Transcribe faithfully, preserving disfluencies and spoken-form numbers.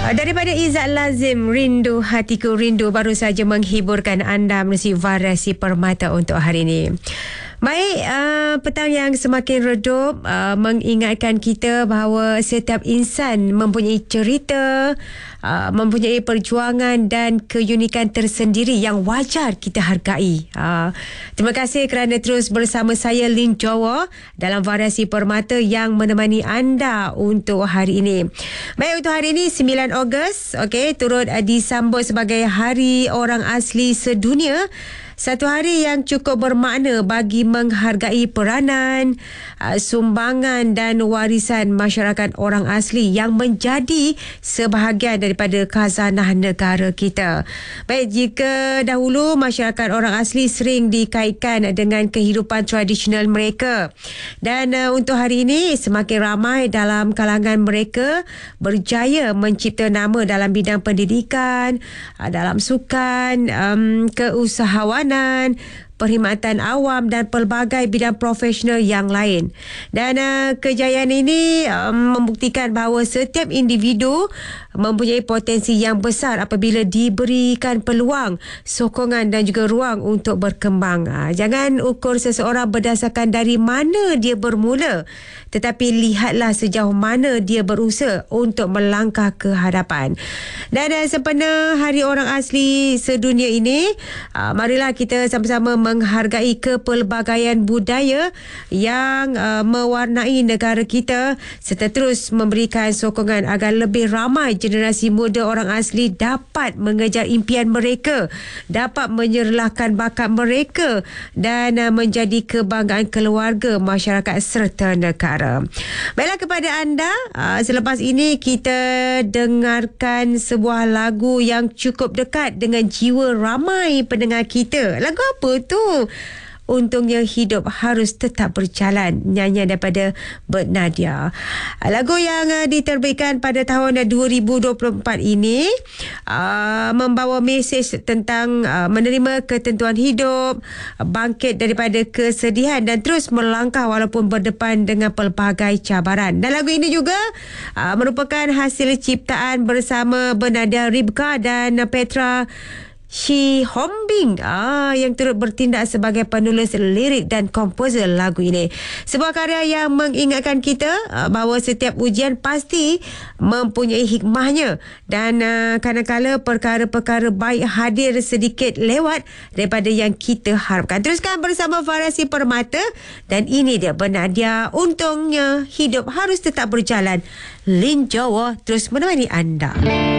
Daripada Izzat Lazim, Rindu Hatiku Rindu baru saja menghiburkan anda melalui Variasi Permata untuk hari ini. Baik, uh, petang yang semakin redup uh, mengingatkan kita bahawa setiap insan mempunyai cerita, uh, mempunyai perjuangan dan keunikan tersendiri yang wajar kita hargai. Uh, terima kasih kerana terus bersama saya, Lin Jowo, dalam Variasi Permata yang menemani anda untuk hari ini. Baik, untuk hari ini sembilan Ogos, okay, turut uh, disambut sebagai Hari Orang Asli Sedunia. Satu hari yang cukup bermakna bagi menghargai peranan, sumbangan dan warisan masyarakat orang asli yang menjadi sebahagian daripada khazanah negara kita. Baik, jika dahulu masyarakat orang asli sering dikaitkan dengan kehidupan tradisional mereka. Dan uh, untuk hari ini semakin ramai dalam kalangan mereka berjaya mencipta nama dalam bidang pendidikan, uh, dalam sukan, um, keusahawanan, perkhidmatan awam dan pelbagai bidang profesional yang lain. Dan uh, kejayaan ini um, membuktikan bahawa setiap individu mempunyai potensi yang besar apabila diberikan peluang, sokongan dan juga ruang untuk berkembang. Uh, jangan ukur seseorang berdasarkan dari mana dia bermula, tetapi lihatlah sejauh mana dia berusaha untuk melangkah ke hadapan. Dan uh, sempena Hari Orang Asli Sedunia ini, uh, marilah kita sama-sama menghargai kepelbagaian budaya yang uh, mewarnai negara kita serta terus memberikan sokongan agar lebih ramai generasi muda orang asli dapat mengejar impian mereka, dapat menyerlahkan bakat mereka dan uh, menjadi kebanggaan keluarga, masyarakat serta negara. Baiklah, kepada anda, uh, selepas ini kita dengarkan sebuah lagu yang cukup dekat dengan jiwa ramai pendengar kita. Lagu apa tu? Untungnya Hidup Harus Tetap Berjalan, nyanyian daripada Bert Nadia. Lagu yang uh, diterbitkan pada tahun dua ribu dua puluh empat ini uh, membawa mesej tentang uh, menerima ketentuan hidup, bangkit daripada kesedihan dan terus melangkah walaupun berdepan dengan pelbagai cabaran. Dan lagu ini juga uh, merupakan hasil ciptaan bersama Bert Nadia, Ribka dan Petra Shi Hombing ah, yang turut bertindak sebagai penulis lirik dan komposer lagu ini. Sebuah karya yang mengingatkan kita ah, bahawa setiap ujian pasti mempunyai hikmahnya dan ah, kadang-kadang perkara-perkara baik hadir sedikit lewat daripada yang kita harapkan. Teruskan bersama Variasi Permata dan ini dia Bert Nadia, Untungnya Hidup Harus Tetap Berjalan. Lin Jowo terus menemani anda.